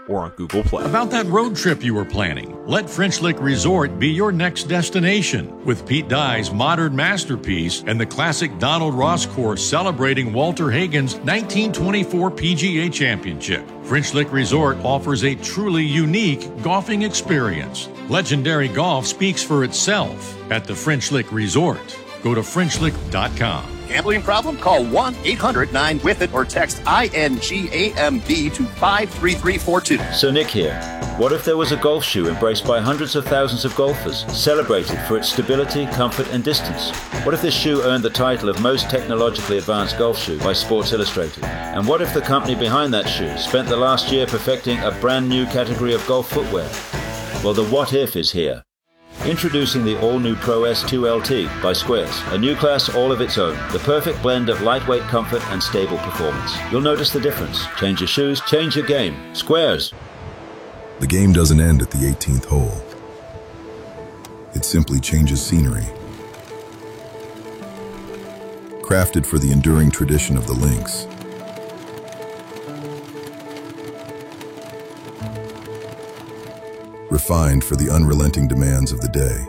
or on Google Play. About that road trip you were planning, let French Lick Resort be your next destination. With Pete Dye's modern masterpiece and the classic Donald Ross course celebrating Walter Hagen's 1924 PGA Championship, French Lick Resort offers a truly unique golfing experience. Legendary golf speaks for itself at the French Lick Resort. Go to FrenchLick.com. Gambling problem? Call 1-800-9-WITH-IT or text INGAMB to 53342. So Nick here. What if there was a golf shoe embraced by hundreds of thousands of golfers, celebrated for its stability, comfort, and distance? What if this shoe earned the title of most technologically advanced golf shoe by Sports Illustrated? And what if the company behind that shoe spent the last year perfecting a brand new category of golf footwear? Well, the what if is here. Introducing the all-new Pro S2 LT by Squares, a new class all of its own, the perfect blend of lightweight comfort and stable performance. You'll notice the difference. Change your shoes, change your game. Squares. The game doesn't end at the 18th hole. It simply changes scenery. Crafted for the enduring tradition of the links. Refined for the unrelenting demands of the day.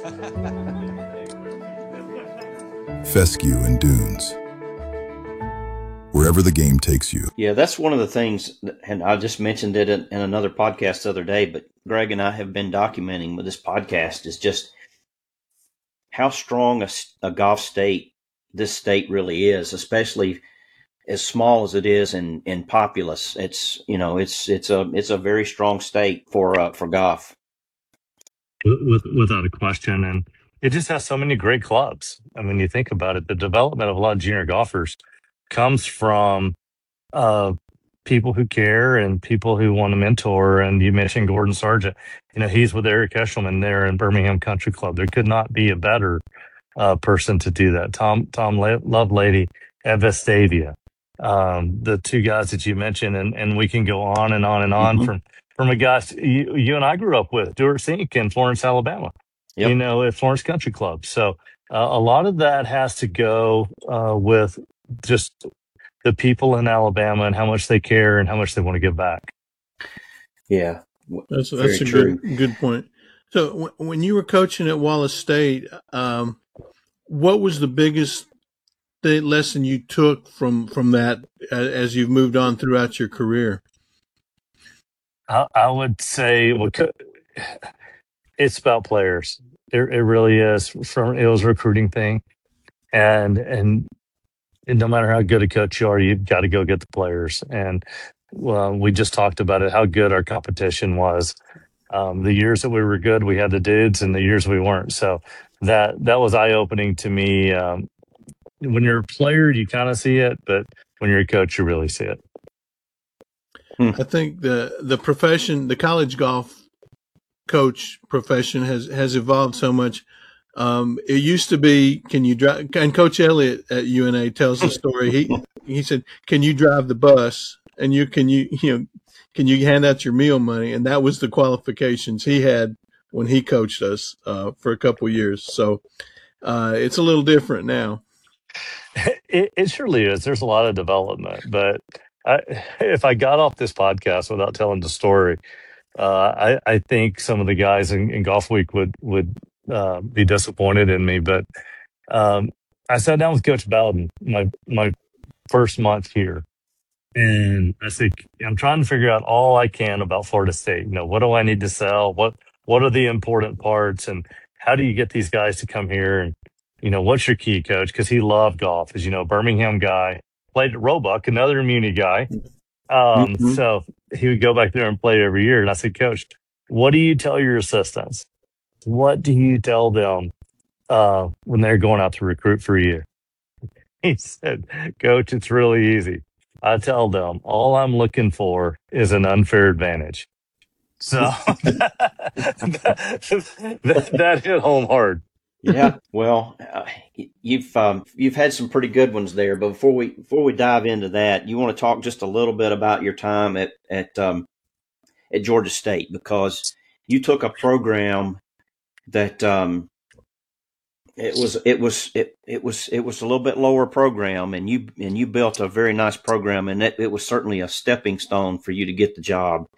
Fescue and Dunes. Wherever the game takes you. Yeah, that's one of the things, and I just mentioned it in another podcast the other day, but Greg and I have been documenting with this podcast is just how strong a golf state this state really is, especially as small as it is in populace. It's a very strong state for golf. Without a question. And it just has so many great clubs. I mean, you think about it, the development of a lot of junior golfers comes from people who care and people who want to mentor. And you mentioned Gordon Sargent. He's with Eric Eshelman there in Birmingham Country Club. There could not be a better person to do that. Tom Lovelady at Vestavia. The two guys that you mentioned, and we can go on and on and on from a guy you and I grew up with, Stuart Sink in Florence, Alabama, at Florence Country Club. So a lot of that has to go with just the people in Alabama and how much they care and how much they want to give back. Yeah, that's a good point. So when you were coaching at Wallace State, what was the biggest lesson you took from that as you've moved on throughout your career? I would say it's about players. It really is. It was a recruiting thing, and no matter how good a coach you are, you've got to go get the players. And we just talked about it, how good our competition was. The years that we were good, we had the dudes, and the years we weren't. So that was eye opening to me. When you're a player, you kind of see it, but when you're a coach, you really see it. I think the profession, the college golf coach profession has evolved so much. It used to be, can you drive? And Coach Elliott at UNA tells the story. He said, "Can you drive the bus?" And can you hand out your meal money? And that was the qualifications he had when he coached us for a couple of years. So it's a little different now. It surely is. There's a lot of development, but if I got off this podcast without telling the story, I think some of the guys in Golf Week would be disappointed in me. But I sat down with Coach Bowden my first month here, and I said, I'm trying to figure out all I can about Florida State. What do I need to sell? What are the important parts, and how do you get these guys to come here? And what's your key, Coach? Because he loved golf, as Birmingham guy, played at Roebuck, another Muni guy. So he would go back there and play every year. And I said, Coach, what do you tell your assistants? What do you tell them when they're going out to recruit for you? He said, Coach, it's really easy. I tell them all I'm looking for is an unfair advantage. So that hit home hard. Yeah, well, you've had some pretty good ones there. But before we dive into that, you want to talk just a little bit about your time at Georgia State, because you took a program that it was a little bit lower program, and you built a very nice program, and it was certainly a stepping stone for you to get the job.